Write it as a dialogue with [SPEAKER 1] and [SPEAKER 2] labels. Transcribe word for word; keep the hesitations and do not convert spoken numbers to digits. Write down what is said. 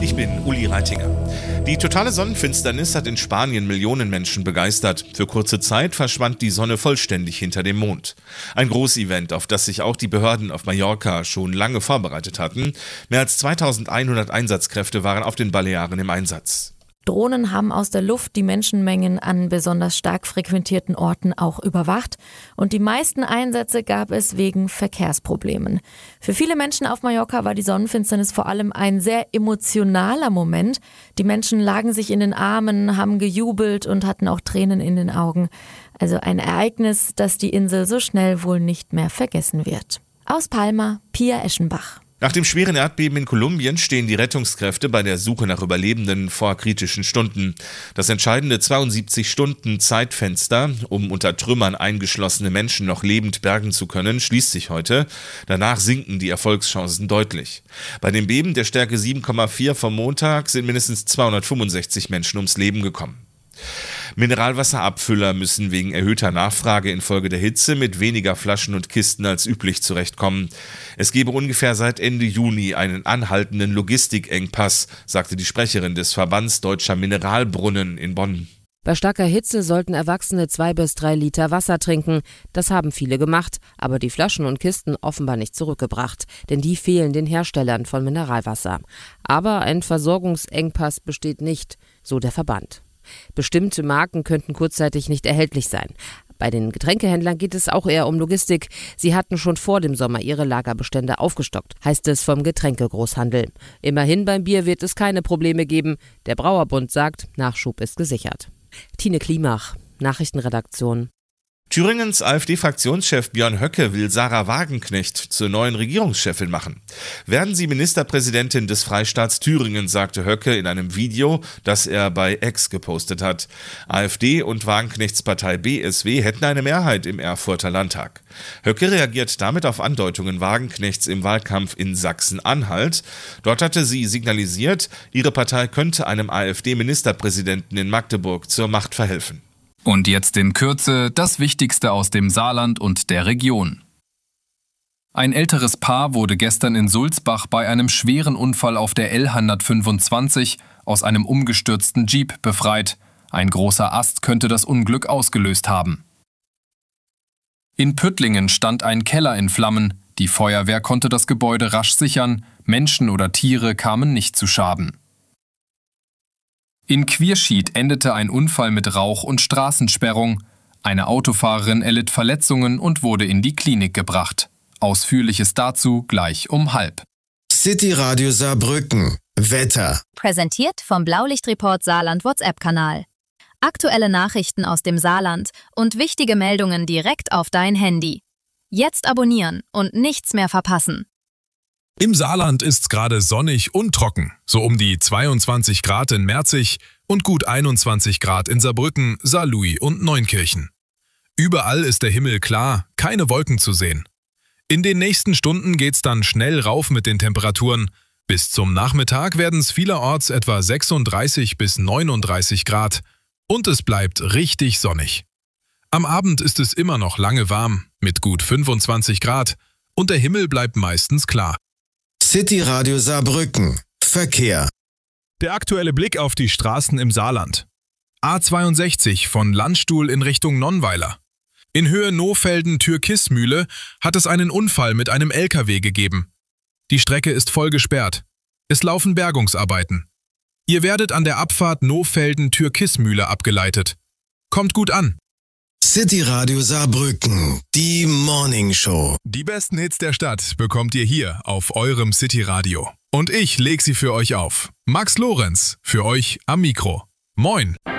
[SPEAKER 1] Ich bin Uli Reitinger. Die totale Sonnenfinsternis hat in Spanien Millionen Menschen begeistert. Für kurze Zeit verschwand die Sonne vollständig hinter dem Mond. Ein Großevent, auf das sich auch die Behörden auf Mallorca schon lange vorbereitet hatten. Mehr als zweitausendeinhundert Einsatzkräfte waren auf den Balearen im Einsatz.
[SPEAKER 2] Drohnen haben aus der Luft die Menschenmengen an besonders stark frequentierten Orten auch überwacht. Und die meisten Einsätze gab es wegen Verkehrsproblemen. Für viele Menschen auf Mallorca war die Sonnenfinsternis vor allem ein sehr emotionaler Moment. Die Menschen lagen sich in den Armen, haben gejubelt und hatten auch Tränen in den Augen. Also ein Ereignis, das die Insel so schnell wohl nicht mehr vergessen wird. Aus Palma, Pia Eschenbach.
[SPEAKER 1] Nach dem schweren Erdbeben in Kolumbien stehen die Rettungskräfte bei der Suche nach Überlebenden vor kritischen Stunden. Das entscheidende zweiundsiebzig Stunden Zeitfenster, um unter Trümmern eingeschlossene Menschen noch lebend bergen zu können, schließt sich heute. Danach sinken die Erfolgschancen deutlich. Bei dem Beben der Stärke sieben Komma vier vom Montag sind mindestens zweihundertfünfundsechzig Menschen ums Leben gekommen. Mineralwasserabfüller müssen wegen erhöhter Nachfrage infolge der Hitze mit weniger Flaschen und Kisten als üblich zurechtkommen. Es gebe ungefähr seit Ende Juni einen anhaltenden Logistikengpass, sagte die Sprecherin des Verbands Deutscher Mineralbrunnen in Bonn.
[SPEAKER 3] Bei starker Hitze sollten Erwachsene zwei bis drei Liter Wasser trinken. Das haben viele gemacht, aber die Flaschen und Kisten offenbar nicht zurückgebracht, denn die fehlen den Herstellern von Mineralwasser. Aber ein Versorgungsengpass besteht nicht, so der Verband. Bestimmte Marken könnten kurzzeitig nicht erhältlich sein. Bei den Getränkehändlern geht es auch eher um Logistik. Sie hatten schon vor dem Sommer ihre Lagerbestände aufgestockt, heißt es vom Getränkegroßhandel. Immerhin beim Bier wird es keine Probleme geben. Der Brauerbund sagt, Nachschub ist gesichert. Tine Klimach, Nachrichtenredaktion.
[SPEAKER 1] Thüringens AfD-Fraktionschef Björn Höcke will Sarah Wagenknecht zur neuen Regierungschefin machen. Werden Sie Ministerpräsidentin des Freistaats Thüringen, sagte Höcke in einem Video, das er bei X gepostet hat. AfD und Wagenknechts Partei B S W hätten eine Mehrheit im Erfurter Landtag. Höcke reagiert damit auf Andeutungen Wagenknechts im Wahlkampf in Sachsen-Anhalt. Dort hatte sie signalisiert, ihre Partei könnte einem AfD-Ministerpräsidenten in Magdeburg zur Macht verhelfen.
[SPEAKER 4] Und jetzt in Kürze das Wichtigste aus dem Saarland und der Region. Ein älteres Paar wurde gestern in Sulzbach bei einem schweren Unfall auf der L hundertfünfundzwanzig aus einem umgestürzten Jeep befreit. Ein großer Ast könnte das Unglück ausgelöst haben. In Püttlingen stand ein Keller in Flammen. Die Feuerwehr konnte das Gebäude rasch sichern. Menschen oder Tiere kamen nicht zu Schaden. In Quierschied endete ein Unfall mit Rauch und Straßensperrung. Eine Autofahrerin erlitt Verletzungen und wurde in die Klinik gebracht. Ausführliches dazu gleich um halb.
[SPEAKER 5] City Radio Saarbrücken. Wetter.
[SPEAKER 6] Präsentiert vom Blaulichtreport Saarland WhatsApp-Kanal. Aktuelle Nachrichten aus dem Saarland und wichtige Meldungen direkt auf dein Handy. Jetzt abonnieren und nichts mehr verpassen.
[SPEAKER 7] Im Saarland ist's gerade sonnig und trocken, so um die zweiundzwanzig Grad in Merzig und gut einundzwanzig Grad in Saarbrücken, Saarlouis und Neunkirchen. Überall ist der Himmel klar, keine Wolken zu sehen. In den nächsten Stunden geht's dann schnell rauf mit den Temperaturen. Bis zum Nachmittag werden's vielerorts etwa sechsunddreißig bis neununddreißig Grad und es bleibt richtig sonnig. Am Abend ist es immer noch lange warm mit gut fünfundzwanzig Grad und der Himmel bleibt meistens klar.
[SPEAKER 5] City Radio Saarbrücken. Verkehr.
[SPEAKER 7] Der aktuelle Blick auf die Straßen im Saarland. A zweiundsechzig von Landstuhl in Richtung Nonnweiler. In Höhe Nohfelden-Türkismühle hat es einen Unfall mit einem L K W gegeben. Die Strecke ist voll gesperrt. Es laufen Bergungsarbeiten. Ihr werdet an der Abfahrt Nohfelden-Türkismühle abgeleitet. Kommt gut an.
[SPEAKER 5] City Radio Saarbrücken, die Morning Show.
[SPEAKER 7] Die besten Hits der Stadt bekommt ihr hier auf eurem City Radio. Und ich leg sie für euch auf. Max Lorenz, für euch am Mikro. Moin!